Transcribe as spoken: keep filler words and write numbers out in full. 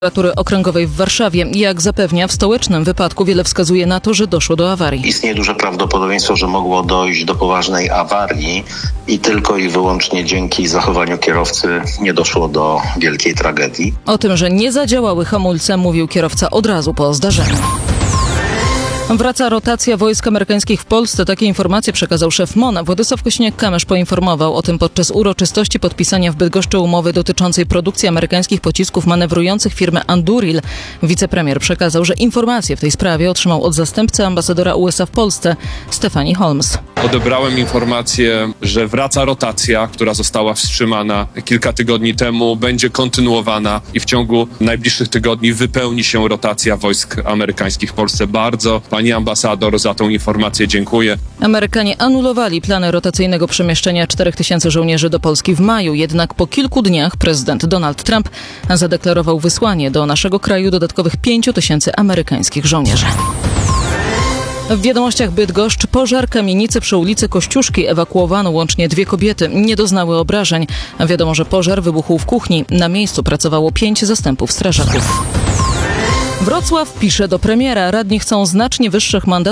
Prokuratury Okręgowej w Warszawie. Jak zapewnia, w stołecznym wypadku wiele wskazuje na to, że doszło do awarii. Istnieje duże prawdopodobieństwo, że mogło dojść do poważnej awarii i tylko i wyłącznie dzięki zachowaniu kierowcy nie doszło do wielkiej tragedii. O tym, że nie zadziałały hamulce, mówił kierowca od razu po zdarzeniu. Wraca rotacja wojsk amerykańskich w Polsce. Takie informacje przekazał szef M O N. Władysław Kosiniak-Kamysz poinformował o tym podczas uroczystości podpisania w Bydgoszczy umowy dotyczącej produkcji amerykańskich pocisków manewrujących firmy Anduril. Wicepremier przekazał, że informacje w tej sprawie otrzymał od zastępcy ambasadora U S A w Polsce, Stephanie Holmes. Odebrałem informację, że wraca rotacja, która została wstrzymana kilka tygodni temu, będzie kontynuowana i w ciągu najbliższych tygodni wypełni się rotacja wojsk amerykańskich w Polsce. Bardzo pani ambasador za tą informację dziękuję. Amerykanie anulowali plany rotacyjnego przemieszczenia czterech tysięcy żołnierzy do Polski w maju, jednak po kilku dniach prezydent Donald Trump zadeklarował wysłanie do naszego kraju dodatkowych pięciu tysięcy amerykańskich żołnierzy. W wiadomościach Bydgoszcz: pożar kamienicy przy ulicy Kościuszki, ewakuowano łącznie dwie kobiety, nie doznały obrażeń. Wiadomo, że pożar wybuchł w kuchni. Na miejscu pracowało pięć zastępów strażaków. Wrocław pisze do premiera. Radni chcą znacznie wyższych mandatów